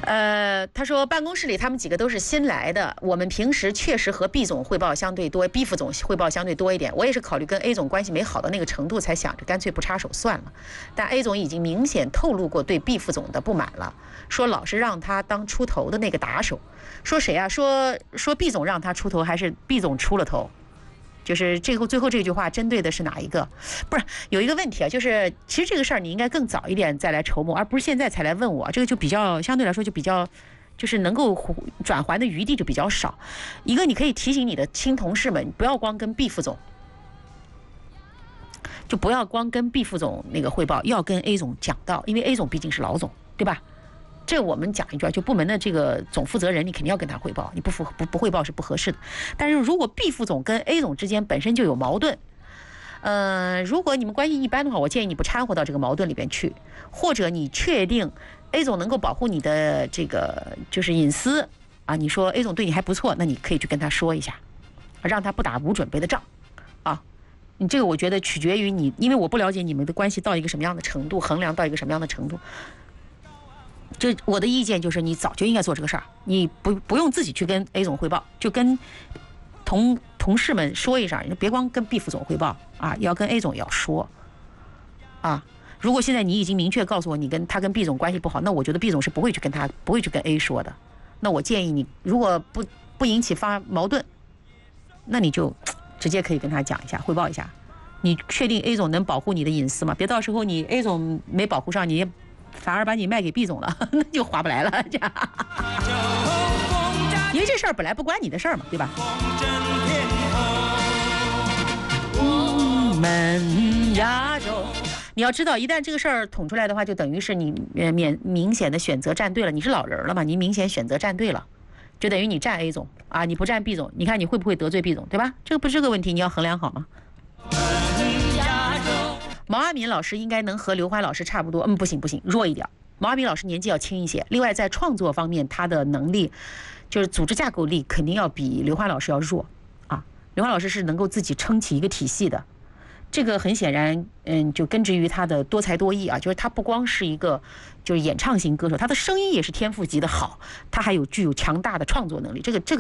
他说办公室里他们几个都是新来的，我们平时确实和 B 总汇报相对多， B 副总汇报相对多一点。我也是考虑跟 A 总关系没好到那个程度，才想着干脆不插手算了。但 A 总已经明显透露过对 B 副总的不满了，说老是让他当出头的那个打手。说谁啊？说 B 总让他出头，还是 B 总出了头？就是最后这句话针对的是哪一个？不是有一个问题啊，就是其实这个事儿你应该更早一点再来筹谋，而不是现在才来问我。这个就比较相对来说就比较，就是能够转圜的余地就比较少。一个你可以提醒你的亲同事们，不要光跟 B 副总，就不要光跟 B 副总那个汇报，要跟 A 总讲到，因为 A 总毕竟是老总，对吧？这我们讲一句，就部门的这个总负责人，你肯定要跟他汇报，你不汇报是不合适的。但是如果 B 副总跟 A 总之间本身就有矛盾，如果你们关系一般的话，我建议你不掺和到这个矛盾里边去，或者你确定 A 总能够保护你的这个就是隐私啊，你说 A 总对你还不错，那你可以去跟他说一下，让他不打无准备的仗啊。你这个我觉得取决于你，因为我不了解你们的关系到一个什么样的程度，衡量到一个什么样的程度。就我的意见就是，你早就应该做这个事儿，你不用自己去跟 A 总汇报，就跟同事们说一声，你别光跟 B 副总汇报啊，要跟 A 总也要说啊。如果现在你已经明确告诉我他跟 B 总关系不好，那我觉得 B 总是不会去跟 A 说的。那我建议你，如果不引起发矛盾，那你就直接可以跟他讲一下，汇报一下。你确定 A 总能保护你的隐私吗？别到时候你 A 总没保护上，你反而把你卖给 B 总了，那就划不来了。因为这事儿本来不关你的事儿嘛，对吧？我们亚洲，你要知道，一旦这个事儿捅出来的话，就等于是你明显的选择站对了。你是老人了嘛，你明显选择站对了，就等于你站 A 总啊，你不站 B 总，你看你会不会得罪 B 总，对吧？这个不是个问题，你要衡量好吗？毛阿敏老师应该能和刘欢老师差不多，不行，弱一点。毛阿敏老师年纪要轻一些，另外在创作方面，他的能力就是组织架构力肯定要比刘欢老师要弱啊。刘欢老师是能够自己撑起一个体系的，这个很显然，就根植于他的多才多艺啊，就是他不光是一个就是演唱型歌手，他的声音也是天赋级的好，他还具有强大的创作能力，这个